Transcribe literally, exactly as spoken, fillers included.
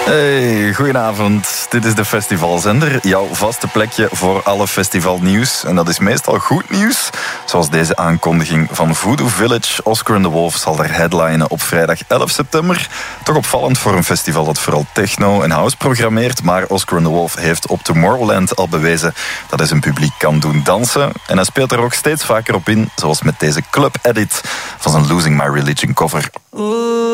Hey, goedenavond. Dit is de festivalzender, jouw vaste plekje voor alle festivalnieuws. En dat is meestal goed nieuws, zoals deze aankondiging van Voodoo Village. Oscar and the Wolf zal er headlinen op vrijdag elf september. Toch opvallend voor een festival dat vooral techno en house programmeert. Maar Oscar and the Wolf heeft op Tomorrowland al bewezen dat hij zijn publiek kan doen dansen. En hij speelt er ook steeds vaker op in, zoals met deze club edit van zijn Losing My Religion cover.